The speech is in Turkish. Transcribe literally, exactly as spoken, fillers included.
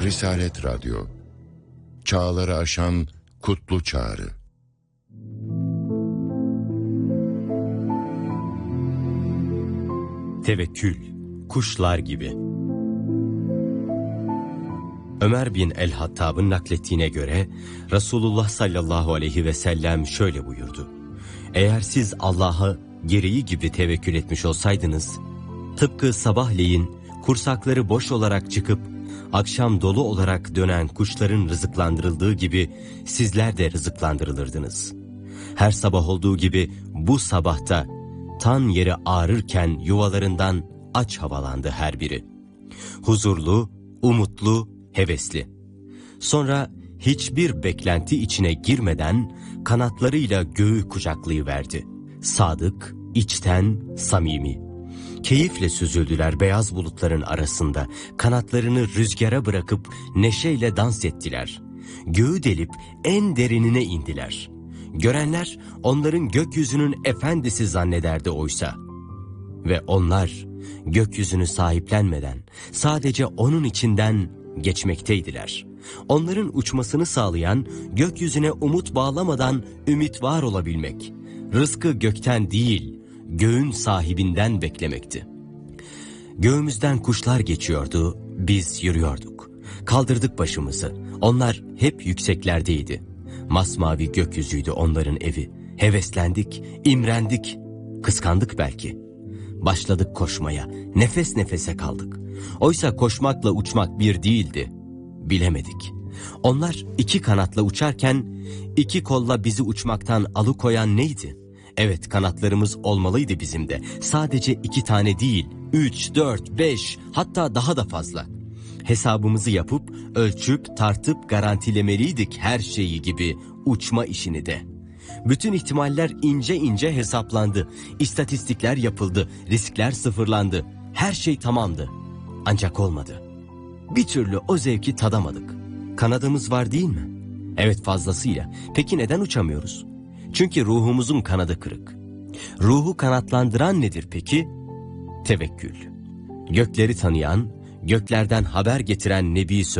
Risalet Radyo, çağları aşan kutlu çağrı. Tevekkül, kuşlar gibi. Ömer bin el-Hattab'ın naklettiğine göre Resulullah sallallahu aleyhi ve sellem şöyle buyurdu: Eğer siz Allah'a gereği gibi tevekkül etmiş olsaydınız, tıpkı sabahleyin kursakları boş olarak çıkıp akşam dolu olarak dönen kuşların rızıklandırıldığı gibi sizler de rızıklandırılırdınız. Her sabah olduğu gibi bu sabahta tan yeri ağrırken yuvalarından aç havalandı her biri. Huzurlu, umutlu, hevesli. Sonra hiçbir beklenti içine girmeden kanatlarıyla göğü kucaklayıverdi. Sadık, içten, samimi. Keyifle süzüldüler beyaz bulutların arasında, kanatlarını rüzgara bırakıp neşeyle dans ettiler. Göğü delip en derinine indiler. Görenler onların gökyüzünün efendisi zannederdi oysa. Ve onlar gökyüzünü sahiplenmeden sadece onun içinden geçmekteydiler. Onların uçmasını sağlayan, gökyüzüne umut bağlamadan ümit var olabilmek, rızkı gökten değil, göğün sahibinden beklemekti. Göğümüzden kuşlar geçiyordu, biz yürüyorduk. Kaldırdık başımızı, onlar hep yükseklerdeydi. Masmavi gökyüzüydü onların evi. Heveslendik, imrendik, kıskandık belki. Başladık koşmaya, nefes nefese kaldık. Oysa koşmakla uçmak bir değildi. Bilemedik. Onlar iki kanatla uçarken iki kolla bizi uçmaktan alıkoyan neydi? Evet, kanatlarımız olmalıydı bizim de. Sadece iki tane değil, üç, dört, beş, hatta daha da fazla. Hesabımızı yapıp, ölçüp, tartıp garantilemeliydik her şeyi gibi uçma işini de. Bütün ihtimaller ince ince hesaplandı. İstatistikler yapıldı, riskler sıfırlandı. Her şey tamamdı. Ancak olmadı. Bir türlü o zevki tadamadık. Kanadımız var değil mi? Evet, fazlasıyla. Peki neden uçamıyoruz? Çünkü ruhumuzun kanadı kırık. Ruhu kanatlandıran nedir peki? Tevekkül. Gökleri tanıyan, göklerden haber getiren Nebi